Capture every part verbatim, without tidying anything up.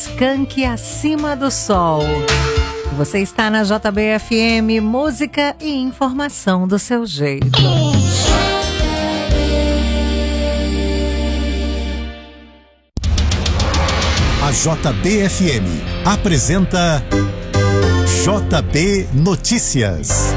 Skank Acima do Sol. Você está na J B F M, música e informação do seu jeito. A J B F M apresenta J B Notícias.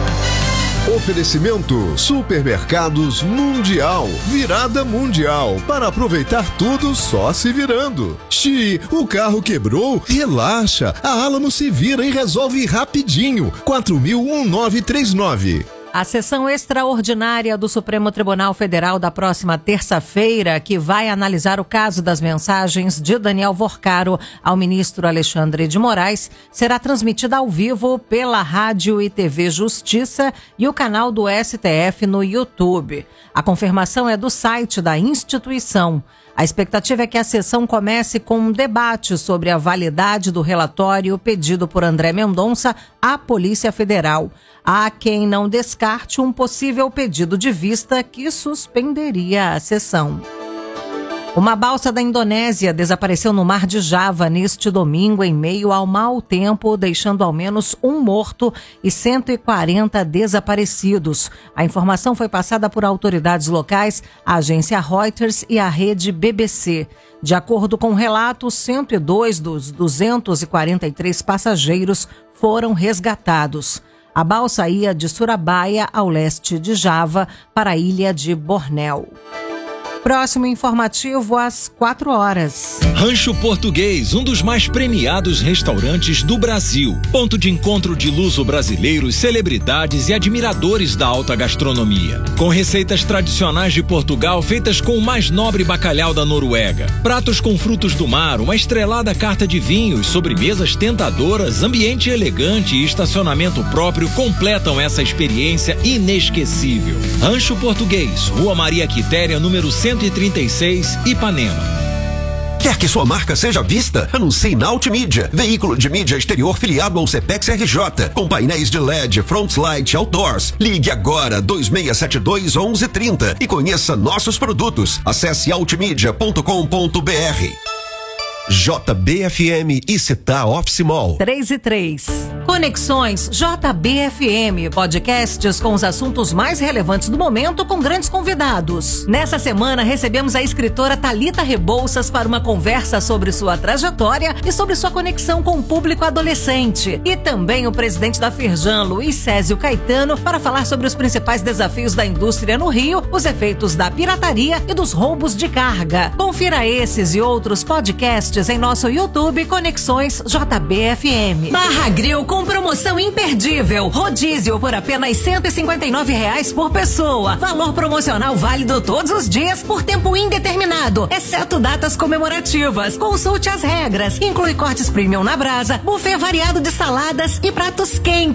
Oferecimento Supermercados Mundial, virada mundial, para aproveitar tudo só se virando. Xi, o carro quebrou? Relaxa, a Alamo se vira e resolve rapidinho. quatro mil nove três nove. A sessão extraordinária do Supremo Tribunal Federal da próxima terça-feira, que vai analisar o caso das mensagens de Daniel Vorcaro ao ministro Alexandre de Moraes, será transmitida ao vivo pela Rádio e T V Justiça e o canal do S T F no YouTube. A confirmação é do site da instituição. A expectativa é que a sessão comece com um debate sobre a validade do relatório pedido por André Mendonça à Polícia Federal. Há quem não descarte um possível pedido de vista que suspenderia a sessão. Uma balsa da Indonésia desapareceu no mar de Java neste domingo em meio ao mau tempo, deixando ao menos um morto e cento e quarenta desaparecidos. A informação foi passada por autoridades locais, a agência Reuters e a rede B B C. De acordo com o relato, cento e dois dos duzentos e quarenta e três passageiros foram resgatados. A balsa ia de Surabaya, ao leste de Java, para a ilha de Bornéu. Próximo informativo às quatro horas. Rancho Português, um dos mais premiados restaurantes do Brasil. Ponto de encontro de luso-brasileiros, celebridades e admiradores da alta gastronomia. Com receitas tradicionais de Portugal feitas com o mais nobre bacalhau da Noruega. Pratos com frutos do mar, uma estrelada carta de vinhos, sobremesas tentadoras, ambiente elegante e estacionamento próprio completam essa experiência inesquecível. Rancho Português, Rua Maria Quitéria, número cento e trinta e seis, Ipanema. Quer que sua marca seja vista? Anuncie na Ultimídia, veículo de mídia exterior filiado ao Cepex R J, com painéis de L E D, frontlight, outdoors. Ligue agora dois seis sete dois, onze trinta e conheça nossos produtos. Acesse altimedia ponto com ponto b r. J B F M e Città Office Mall. três e três. Conexões J B F M, podcasts com os assuntos mais relevantes do momento com grandes convidados. Nessa semana recebemos a escritora Thalita Rebouças para uma conversa sobre sua trajetória e sobre sua conexão com o público adolescente. E também o presidente da Firjan, Luiz Césio Caetano, para falar sobre os principais desafios da indústria no Rio, os efeitos da pirataria e dos roubos de carga. Confira esses e outros podcasts em nosso YouTube Conexões J B F M. Barra Grill com promoção imperdível. Rodízio por apenas cento e cinquenta e nove reais por pessoa. Valor promocional válido todos os dias por tempo indeterminado, exceto datas comemorativas. Consulte as regras. Inclui cortes premium na brasa, buffet variado de saladas e pratos quentes.